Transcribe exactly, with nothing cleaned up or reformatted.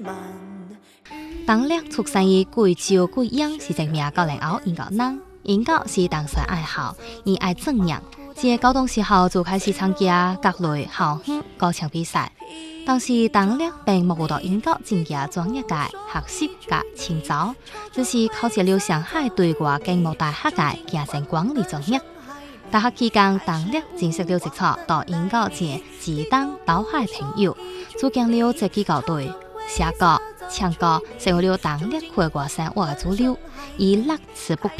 当叻出生于贵州贵阳，是一名九零后英国人。英国是当时爱好，伊爱正样。自高中时候就开始参加各类校园歌唱比赛。当时当叻并冇到英国参加专业嘅学习甲深造，只是考取了上海对外经贸大学嘅行政管理专业。大学期间，当叻认识了一撮到英国嘅志同道合朋友，组建了这支乐队，写歌、唱歌，成为了当叻课外生活嘅主流，以乐此不疲